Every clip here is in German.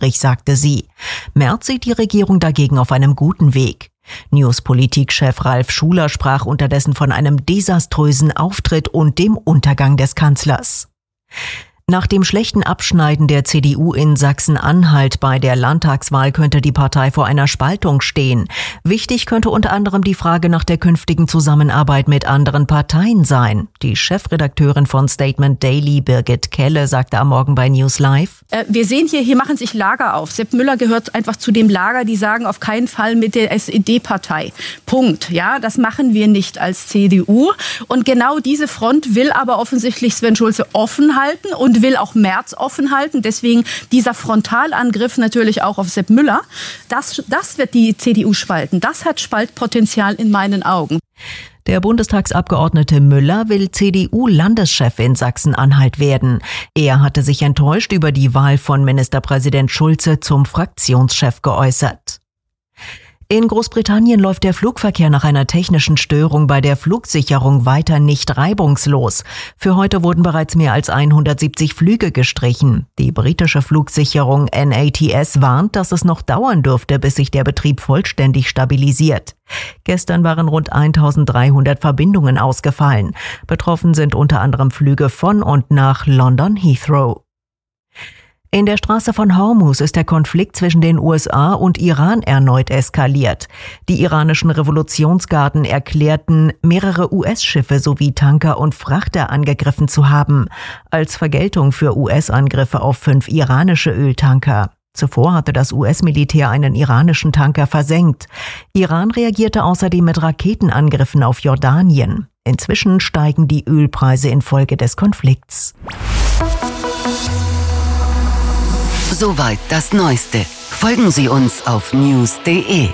schwierig, sagte sie. Merz sieht die Regierung dagegen auf einem guten Weg. Newspolitik-Chef Ralf Schuler sprach unterdessen von einem desaströsen Auftritt und dem Untergang des Kanzlers. Nach dem schlechten Abschneiden der CDU in Sachsen-Anhalt bei der Landtagswahl könnte die Partei vor einer Spaltung stehen. Wichtig könnte unter anderem die Frage nach der künftigen Zusammenarbeit mit anderen Parteien sein. Die Chefredakteurin von Statement Daily, Birgit Kelle, sagte am Morgen bei News Live: Wir sehen hier machen sich Lager auf. Sepp Müller gehört einfach zu dem Lager, die sagen auf keinen Fall mit der SED-Partei. Punkt. Ja, das machen wir nicht als CDU. Und genau diese Front will aber offensichtlich Sven Schulze offen halten und will auch Merz offen halten. Deswegen dieser Frontalangriff natürlich auch auf Sepp Müller. Das wird die CDU spalten. Das hat Spaltpotenzial in meinen Augen. Der Bundestagsabgeordnete Müller will CDU-Landeschef in Sachsen-Anhalt werden. Er hatte sich enttäuscht über die Wahl von Ministerpräsident Schulze zum Fraktionschef geäußert. In Großbritannien läuft der Flugverkehr nach einer technischen Störung bei der Flugsicherung weiter nicht reibungslos. Für heute wurden bereits mehr als 170 Flüge gestrichen. Die britische Flugsicherung NATS warnt, dass es noch dauern dürfte, bis sich der Betrieb vollständig stabilisiert. Gestern waren rund 1300 Verbindungen ausgefallen. Betroffen sind unter anderem Flüge von und nach London Heathrow. In der Straße von Hormuz ist der Konflikt zwischen den USA und Iran erneut eskaliert. Die iranischen Revolutionsgarden erklärten, mehrere US-Schiffe sowie Tanker und Frachter angegriffen zu haben, als Vergeltung für US-Angriffe auf 5 iranische Öltanker. Zuvor hatte das US-Militär einen iranischen Tanker versenkt. Iran reagierte außerdem mit Raketenangriffen auf Jordanien. Inzwischen steigen die Ölpreise infolge des Konflikts. Soweit das Neueste. Folgen Sie uns auf news.de. news.de.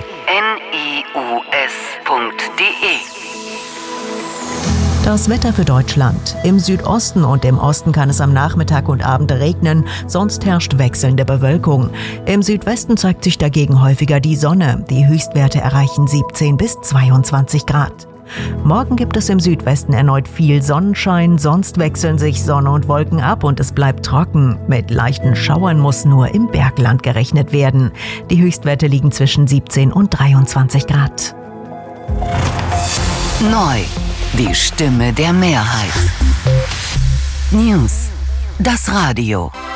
Das Wetter für Deutschland. Im Südosten und im Osten kann es am Nachmittag und Abend regnen, sonst herrscht wechselnde Bewölkung. Im Südwesten zeigt sich dagegen häufiger die Sonne. Die Höchstwerte erreichen 17 bis 22 Grad. Morgen gibt es im Südwesten erneut viel Sonnenschein, sonst wechseln sich Sonne und Wolken ab und es bleibt trocken. Mit leichten Schauern muss nur im Bergland gerechnet werden. Die Höchstwerte liegen zwischen 17 und 23 Grad. Neu, die Stimme der Mehrheit. News, das Radio.